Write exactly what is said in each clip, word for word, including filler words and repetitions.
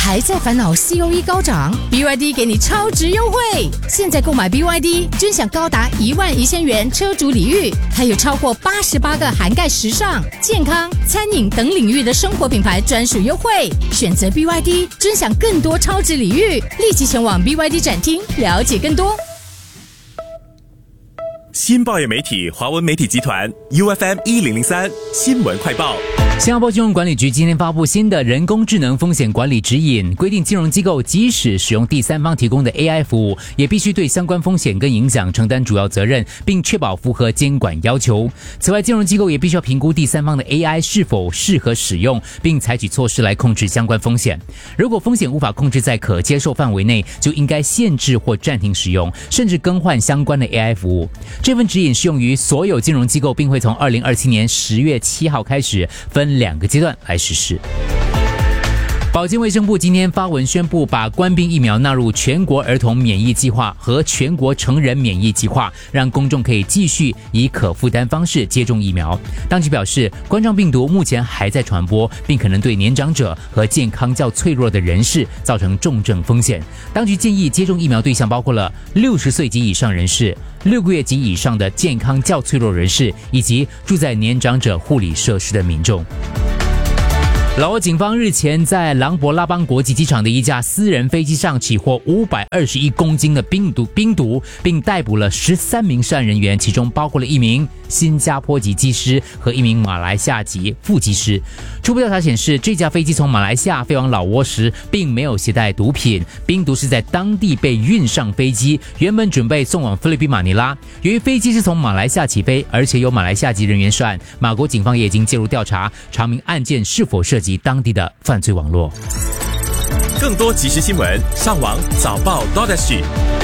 还在烦恼 C O E 高涨 ？B Y D 给你超值优惠！现在购买 B Y D， 尊享高达一万一千元车主礼遇，还有超过八十八个涵盖时尚、健康、餐饮等领域的生活品牌专属优惠。选择 B Y D， 尊享更多超值礼遇，立即前往 B Y D 展厅了解更多。 新报业媒体华文媒体集团 U F M 一零零三新闻快报。 新加坡金融管理局今天发布新的人工智能风险管理指引，规定金融机构即使使用第三方提供的 A I 服务，也必须对相关风险跟影响承担主要责任，并确保符合监管要求。此外，金融机构也必须要评估第三方的 A I 是否适合使用，并采取措施来控制相关风险。如果风险无法控制在可接受范围内，就应该限制或暂停使用，甚至更换相关的 A I 服务。这份指引适用于所有金融机构，并会从二零二七年十月七号开始分两个阶段来实施。保健卫生部今天发文宣布，把冠病疫苗纳入全国儿童免疫计划和全国成人免疫计划，让公众可以继续以可负担方式接种疫苗。当局表示，冠状病毒目前还在传播，并可能对年长者和健康较脆弱的人士造成重症风险。当局建议接种疫苗对象包括了六十岁及以上人士、六个月及以上的健康较脆弱人士，以及住在年长者护理设施的民众。老挝警方日前在琅勃拉邦国际机场的一架私人飞机上起获五百二十一公斤的冰毒，冰毒，并逮捕了十三名涉案人员，其中包括了一名新加坡籍机师和一名马来西亚籍副机师。初步调查显示，这架飞机从马来西亚飞往老挝时，并没有携带毒品，冰毒是在当地被运上飞机，原本准备送往菲律宾马尼拉。由于飞机是从马来西亚起飞，而且有马来西亚籍人员涉案，马国警方也已经介入调查，查明案件是否涉及及当地的犯罪网络。 更多即时新闻，上网早报 .sg。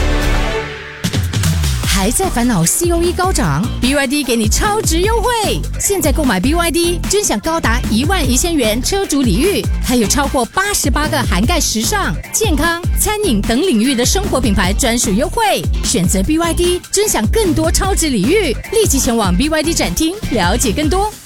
还在烦恼 C O E 高涨 ？B Y D 给你超值优惠！现在购买 B Y D， 尊享高达一万一千元车主礼遇，还有超过八十八个涵盖时尚、健康、餐饮等领域的生活品牌专属优惠。选择 B Y D， 尊享更多超值礼遇，立即前往 B Y D 展厅了解更多。